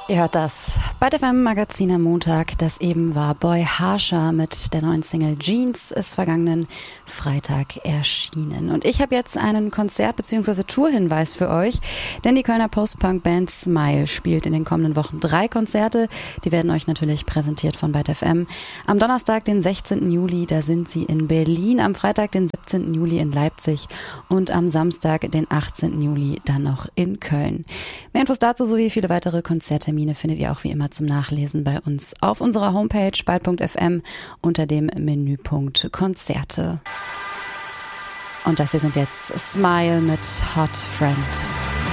Ihr hört das bei der FM Magazin am Montag. Das eben war Boy Harsha mit der neuen Single Jeans, ist vergangenen Freitag erschienen. Und ich habe jetzt einen Konzert- bzw. Tourhinweis für euch, denn die Kölner Post-Punk-Band Smile spielt in den kommenden Wochen 3 Konzerte. Die werden euch natürlich präsentiert von Byte FM. Am Donnerstag, den 16. Juli, da sind sie in Berlin, am Freitag, den 17. Juli in Leipzig und am Samstag, den 18. Juli, dann noch in Köln. Mehr Infos dazu sowie viele weitere Konzerttermine findet ihr auch wie immer zum Nachlesen bei uns auf unserer Homepage byte.fm unter dem Menüpunkt Konzerte. Und das hier sind jetzt Smile mit Hot Friend.